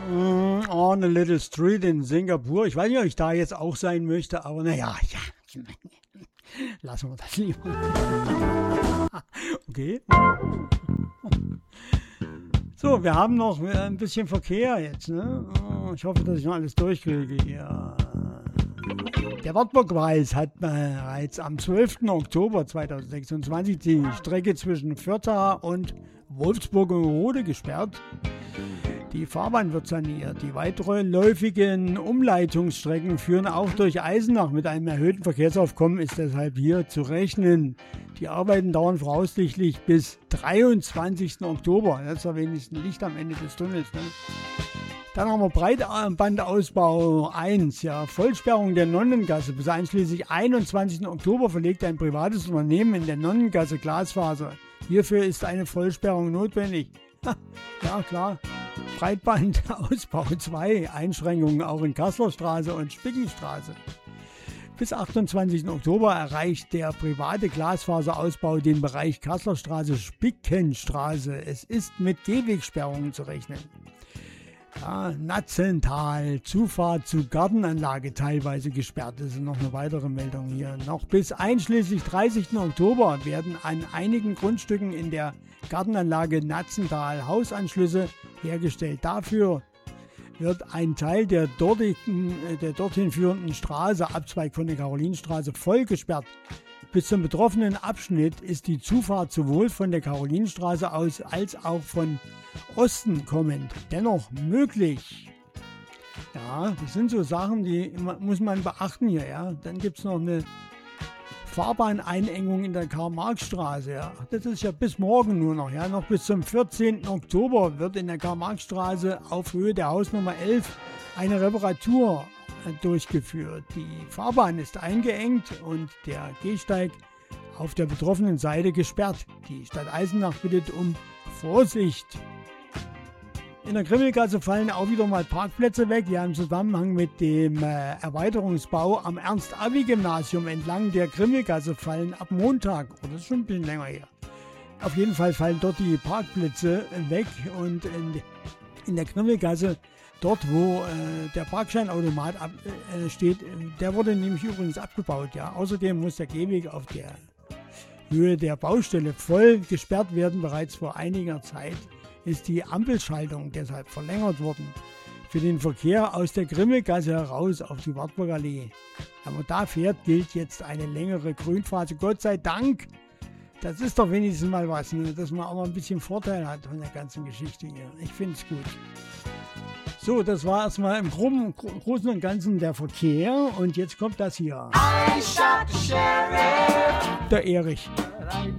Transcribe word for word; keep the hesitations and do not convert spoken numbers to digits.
Mm, on a little street in Singapur. Ich weiß nicht, ob ich da jetzt auch sein möchte, aber naja, ja. Lassen wir das lieber. Okay. So, wir haben noch ein bisschen Verkehr jetzt. Ne? Ich hoffe, dass ich noch alles durchkriege hier. Der Wartburgkreis hat bereits am zwölften Oktober zweitausendsechsundzwanzig die Strecke zwischen Fürtha und Wolfsburg-Rode gesperrt. Die Fahrbahn wird saniert. Die weitläufigen Umleitungsstrecken führen auch durch Eisenach. Mit einem erhöhten Verkehrsaufkommen ist deshalb hier zu rechnen. Die Arbeiten dauern voraussichtlich bis dreiundzwanzigsten Oktober. Das ist ja wenigstens Licht am Ende des Tunnels. Ne? Dann haben wir Breitbandausbau eins, ja, Vollsperrung der Nonnengasse. Bis einschließlich einundzwanzigsten Oktober verlegt ein privates Unternehmen in der Nonnengasse Glasfaser. Hierfür ist eine Vollsperrung notwendig. Ja, klar. Breitbandausbau zwei, Einschränkungen auch in Kasslerstraße und Spickenstraße. Bis achtundzwanzigsten Oktober erreicht der private Glasfaserausbau den Bereich Kasslerstraße, Spickenstraße. Es ist mit Gehwegsperrungen zu rechnen. Ja, Natzental, Zufahrt zu Gartenanlage teilweise gesperrt. Das ist noch eine weitere Meldung hier. Noch bis einschließlich dreißigsten Oktober werden an einigen Grundstücken in der Gartenanlage Natzental Hausanschlüsse hergestellt. Dafür wird ein Teil der, dortigen, der dorthin führenden Straße, Abzweig von der Karolinenstraße, voll gesperrt. Bis zum betroffenen Abschnitt ist die Zufahrt sowohl von der Karolinenstraße aus als auch von Osten kommend dennoch möglich. Ja, das sind so Sachen, die muss man beachten hier. Ja. Dann gibt es noch eine Fahrbahneinengung in der Karl-Marx-Straße. Ja. Das ist ja bis morgen nur noch. Ja. Noch bis zum vierzehnten Oktober wird in der Karl-Marx-Straße auf Höhe der Hausnummer elf eine Reparatur durchgeführt. Die Fahrbahn ist eingeengt und der Gehsteig auf der betroffenen Seite gesperrt. Die Stadt Eisenach bittet um Vorsicht. In der Grimmelgasse fallen auch wieder mal Parkplätze weg, ja, im Zusammenhang mit dem äh, Erweiterungsbau am Ernst-Abi-Gymnasium entlang der Grimmelgasse fallen ab Montag, oh, das ist schon ein bisschen länger her. Auf jeden Fall fallen dort die Parkplätze weg und in, in der Grimmelgasse, dort wo äh, der Parkscheinautomat ab, äh, steht, der wurde nämlich übrigens abgebaut. Ja. Außerdem muss der Gehweg auf der Höhe der Baustelle voll gesperrt werden. Bereits vor einiger Zeit ist die Ampelschaltung deshalb verlängert worden. Für den Verkehr aus der Grimmelgasse heraus auf die Wartburgallee. Aber da fährt, gilt jetzt eine längere Grünphase. Gott sei Dank. Das ist doch wenigstens mal was, ne? Dass man auch mal ein bisschen Vorteil hat von der ganzen Geschichte hier. Ich finde es gut. So, das war erstmal im Groben, Großen und Ganzen der Verkehr. Und jetzt kommt das hier. Der Erich.